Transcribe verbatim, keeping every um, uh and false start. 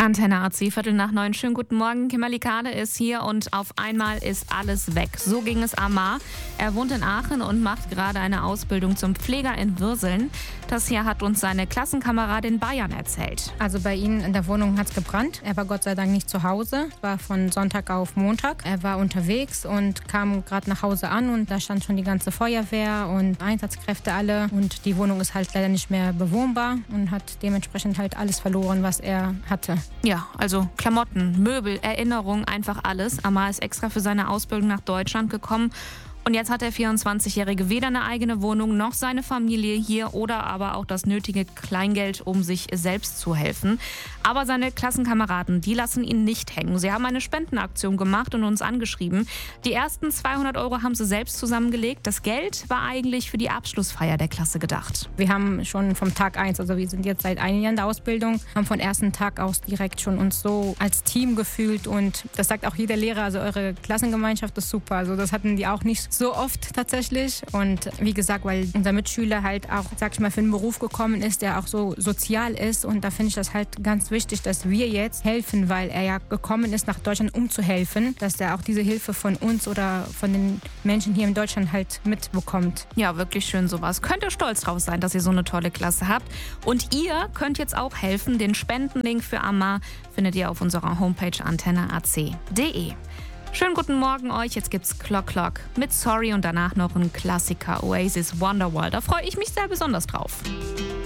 Antenne A C, Viertel nach neun. Schönen guten Morgen. Kimberly Kade ist hier und auf einmal ist alles weg. So ging es Amar. Er wohnt in Aachen und macht gerade eine Ausbildung zum Pfleger in Würseln. Das hier hat uns seine Klassenkameradin Bayern erzählt. Also bei ihnen in der Wohnung hat es gebrannt. Er war Gott sei Dank nicht zu Hause. Es war von Sonntag auf Montag. Er war unterwegs und kam gerade nach Hause an und da stand schon die ganze Feuerwehr und Einsatzkräfte alle. Und die Wohnung ist halt leider nicht mehr bewohnbar und hat dementsprechend halt alles verloren, was er hatte. Ja, also Klamotten, Möbel, Erinnerungen, einfach alles. Amar ist extra für seine Ausbildung nach Deutschland gekommen. Und jetzt hat der vierundzwanzigjährige weder eine eigene Wohnung noch seine Familie hier oder aber auch das nötige Kleingeld, um sich selbst zu helfen. Aber seine Klassenkameraden, die lassen ihn nicht hängen. Sie haben eine Spendenaktion gemacht und uns angeschrieben. Die ersten zweihundert Euro haben sie selbst zusammengelegt. Das Geld war eigentlich für die Abschlussfeier der Klasse gedacht. Wir haben schon vom Tag eins, also wir sind jetzt seit einem Jahr in der Ausbildung, haben von ersten Tag aus direkt schon uns so als Team gefühlt. Und das sagt auch jeder Lehrer, also eure Klassengemeinschaft ist super. Also das hatten die auch nicht so oft tatsächlich. Und wie gesagt, weil unser Mitschüler halt auch, sag ich mal, für einen Beruf gekommen ist, der auch so sozial ist. Und da finde ich das halt ganz wichtig, dass wir jetzt helfen, weil er ja gekommen ist nach Deutschland, um zu helfen, dass er auch diese Hilfe von uns oder von den Menschen hier in Deutschland halt mitbekommt. Ja, wirklich schön sowas. Könnt ihr stolz drauf sein, dass ihr so eine tolle Klasse habt. Und ihr könnt jetzt auch helfen. Den Spendenlink für Amar findet ihr auf unserer Homepage antenne a c punkt d e. Schönen guten Morgen euch. Jetzt gibt's Clock Clock mit Sorry und danach noch ein Klassiker, Oasis Wonderwall. Da freue ich mich sehr besonders drauf.